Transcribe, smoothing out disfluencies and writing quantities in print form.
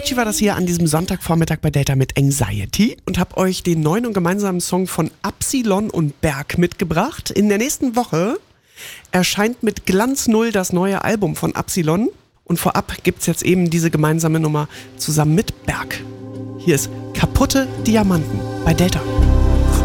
Avicii war das hier an diesem Sonntagvormittag bei Delta mit Anxiety und habe euch den neuen und gemeinsamen Song von Absilon und Berg mitgebracht. In der nächsten Woche erscheint mit Glanz Null das neue Album von Absilon und vorab gibt's jetzt eben diese gemeinsame Nummer zusammen mit Berg. Hier ist Kaputte Diamanten bei Delta.